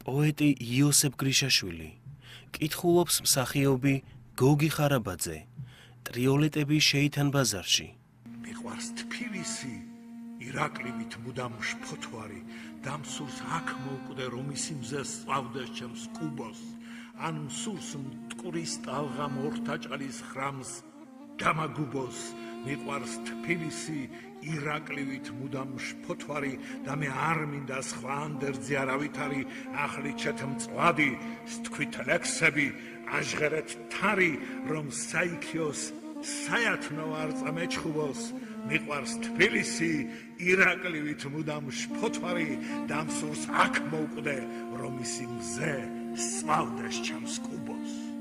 პოეტი იოსებ გრიშაშვილი, კითხულობს მსახიობი გოგი ხარაბაძე, ტრიოლეტები შეითან ბაზარში. მიყვარს თბილისი, ირაკლივით მუდამ შფოთვარი, დამსურს აქ მოვკვდე რომ ისი მზე სწავდეს ჩემს კუბოს, ან მსურს მტკვრის ტალღა მორთაჭალის ხრამს დამაგუბოს. მიყვარს თბილისი, ირაკლივით მუდამ შფოთვარი და მე არ მინდა სხვა ანდერძი არავითარი, ახლიჩეთ მწვადი, სთქვით ლექსები, აჟღერეთ თარი, რომ საიქიოს საათნო არ წამეჩხუბოს. მიყვარს თბილისი, ირაკლივით მუდამ შფოთვარი, დამსურს აქ მოვკვდე რომ ისი მზე სწავდეს ჩემს კუბოს.